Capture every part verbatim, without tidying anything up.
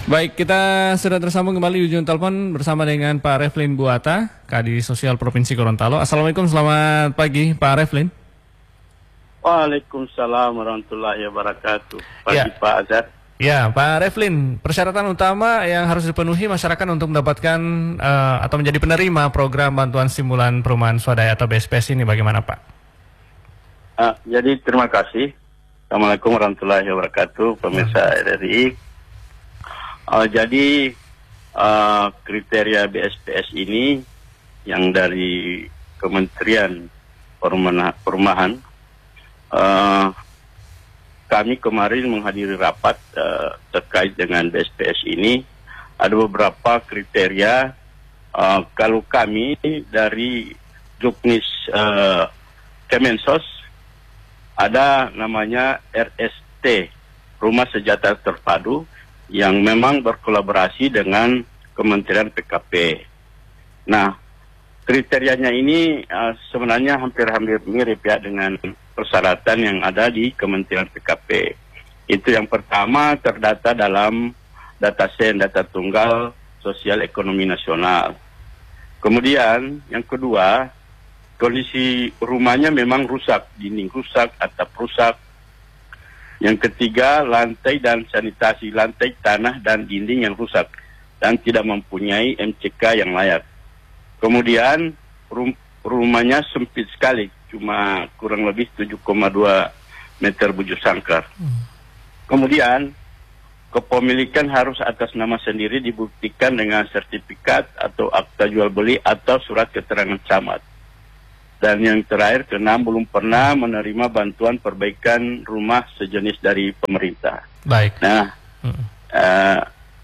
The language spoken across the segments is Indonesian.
Baik, kita sudah tersambung kembali di ujung telepon bersama dengan Pak Reflin Buata, Kadis Sosial Provinsi Gorontalo. Assalamualaikum, selamat pagi Pak Reflin. Waalaikumsalam warahmatullahi wabarakatuh. Pagi Ya. Pak Azhar. Ya, Pak Reflin, persyaratan utama yang harus dipenuhi masyarakat untuk mendapatkan uh, atau menjadi penerima program bantuan stimulan perumahan swadaya atau B S P S ini bagaimana Pak? Ah, jadi terima kasih. Assalamualaikum warahmatullahi wabarakatuh, pemirsa R R I. Uh, jadi uh, kriteria B S P S ini yang dari Kementerian Perumahan, Perumahan uh, kami kemarin menghadiri rapat uh, terkait dengan B S P S ini. Ada beberapa kriteria. Uh, kalau kami dari Juknis uh, Kemensos ada namanya R S T, Rumah Sejahtera Terpadu, yang memang berkolaborasi dengan Kementerian P K P. Nah, kriterianya ini uh, sebenarnya hampir-hampir mirip ya dengan persyaratan yang ada di Kementerian P K P. Itu yang pertama, terdata dalam data sen, data tunggal sosial ekonomi nasional. Kemudian yang kedua, kondisi rumahnya memang rusak, dinding rusak, atap rusak. Yang ketiga, lantai dan sanitasi, lantai, tanah, dan dinding yang rusak dan tidak mempunyai M C K yang layak. Kemudian rum rumahnya sempit sekali, cuma kurang lebih tujuh koma dua meter bujur sangkar. Hmm. Kemudian kepemilikan harus atas nama sendiri dibuktikan dengan sertifikat atau akta jual beli atau surat keterangan camat. Dan yang terakhir, keenam, belum pernah menerima bantuan perbaikan rumah sejenis dari pemerintah. Baik. Nah, hmm. uh,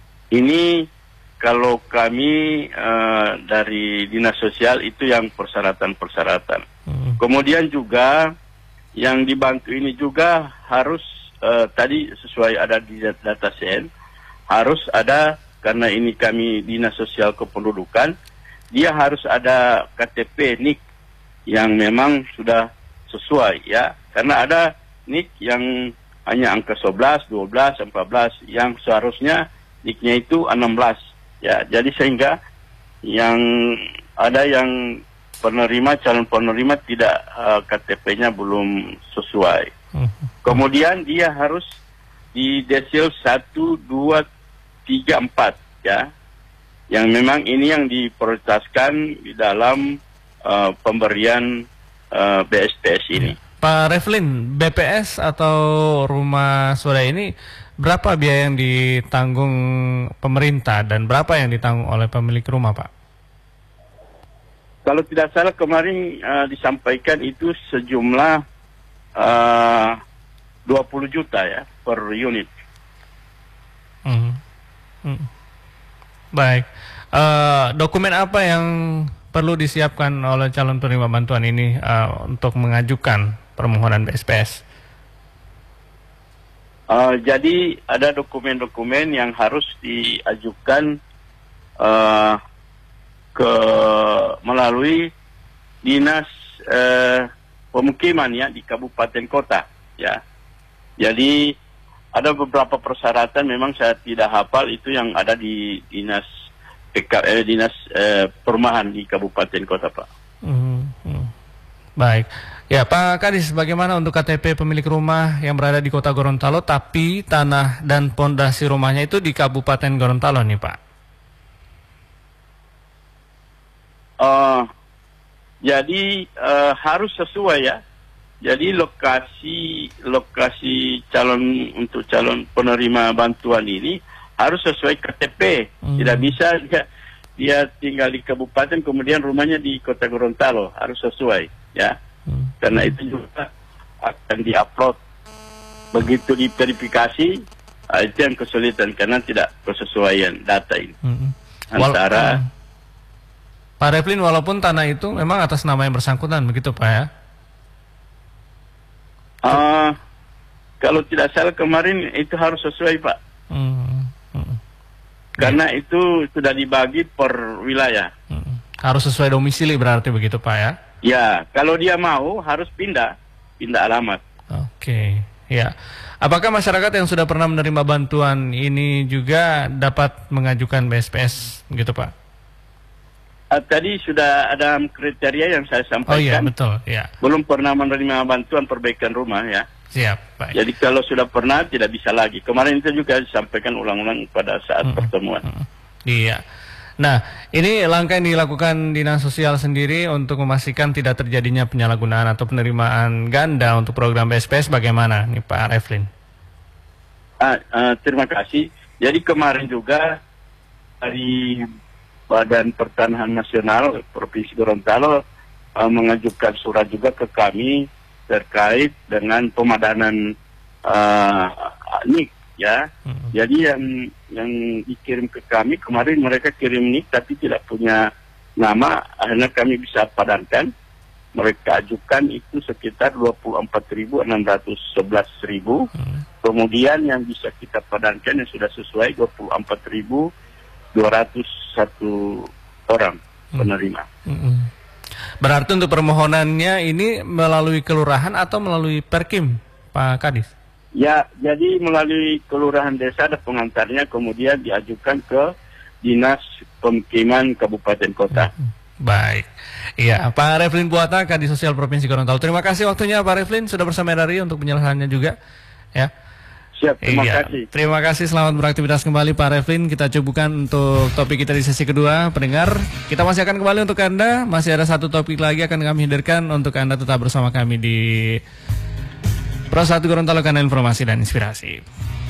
ini kalau kami uh, dari Dinas Sosial itu yang persyaratan-persyaratan. Hmm. Kemudian juga yang dibantu ini juga harus uh, tadi sesuai ada di data sen, harus ada, karena ini kami Dinas Sosial Kependudukan, dia harus ada K T P N I K yang memang sudah sesuai ya, karena ada N I K yang hanya angka sebelas, dua belas, empat belas yang seharusnya N I K-nya itu enam belas ya. Jadi sehingga yang ada yang penerima, calon penerima tidak uh, K T P-nya belum sesuai. Kemudian dia harus di desil satu, dua, tiga, empat ya. Yang memang ini yang diprioritaskan di dalam Uh, pemberian uh, B S P S ini. Pak Reflin, B P S atau rumah swadaya ini berapa biaya yang ditanggung pemerintah dan berapa yang ditanggung oleh pemilik rumah, Pak? Kalau tidak salah kemarin uh, disampaikan itu sejumlah uh, dua puluh juta ya per unit. Hmm. Hmm. Baik. Uh, dokumen apa yang perlu disiapkan oleh calon penerima bantuan ini uh, untuk mengajukan permohonan B S P S? Uh, jadi ada dokumen-dokumen yang harus diajukan uh, ke melalui dinas uh, pemukiman ya di kabupaten kota ya. Jadi ada beberapa persyaratan, memang saya tidak hafal itu yang ada di dinas P K, eh, dinas eh, perumahan di kabupaten kota, Pak. Hmm, hmm. Baik, ya Pak Kadis, bagaimana untuk K T P pemilik rumah yang berada di kota Gorontalo tapi tanah dan pondasi rumahnya itu di kabupaten Gorontalo nih Pak? Uh, jadi uh, harus sesuai ya. Jadi lokasi lokasi calon untuk calon penerima bantuan ini harus sesuai K T P. Hmm. Tidak bisa dia, dia tinggal di kabupaten kemudian rumahnya di kota Gorontalo, harus sesuai ya. Hmm. Karena itu juga akan diupload. Begitu diverifikasi, uh, itu yang kesulitan karena tidak kesesuaian data ini. Hmm. Antara Wal hmm. Pak Reflin, walaupun tanah itu memang atas nama yang bersangkutan begitu Pak ya? Uh, kalau tidak salah kemarin itu harus sesuai Pak. Hmm. Karena ya, itu sudah dibagi per wilayah. Hmm. Harus sesuai domisili berarti begitu Pak ya? Ya, kalau dia mau harus pindah, pindah alamat. Oke, Ya. Apakah masyarakat yang sudah pernah menerima bantuan ini juga dapat mengajukan B S P S, gitu Pak? Uh, tadi sudah ada kriteria yang saya sampaikan. Oh iya, betul. Ya. Belum pernah menerima bantuan perbaikan rumah ya. Siap, Pak. Jadi kalau sudah pernah tidak bisa lagi. Kemarin itu juga disampaikan ulang-ulang pada saat Hmm. pertemuan. Hmm. Iya. Nah, ini langkah yang dilakukan Dinas Sosial sendiri untuk memastikan tidak terjadinya penyalahgunaan atau penerimaan ganda untuk program B S P S bagaimana nih Pak Reflin? Ah, ah, terima kasih. Jadi kemarin juga dari Badan Pertanahan Nasional Provinsi Gorontalo ah, mengajukan surat juga ke kami terkait dengan pemadanan uh, N I K ya. Hmm. Jadi yang yang dikirim ke kami kemarin mereka kirim N I K tapi tidak punya nama, akhirnya kami bisa padankan. Mereka ajukan itu sekitar dua puluh empat ribu enam ratus sebelas ribu. Hmm. Kemudian yang bisa kita padankan yang sudah sesuai dua puluh empat ribu dua ratus satu orang penerima. Hmm. Hmm. Berarti untuk permohonannya ini melalui kelurahan atau melalui Perkim, Pak Kadis? Ya, jadi melalui kelurahan desa ada pengantarnya, kemudian diajukan ke Dinas Pemukiman Kabupaten Kota. Baik. Iya, Pak Reflin Buata, Kadis Sosial Provinsi Gorontalo. Terima kasih waktunya Pak Reflin, sudah bersama R R I untuk penjelasannya juga. Ya. Siap, terima iya. kasih. Terima kasih, selamat beraktivitas kembali Pak Reflin. Kita cobukan untuk topik kita di sesi kedua, pendengar. Kita masih akan kembali untuk Anda, masih ada satu topik lagi akan kami hadirkan untuk Anda tetap bersama kami di Pro satu Gorontalo, kanal informasi dan inspirasi.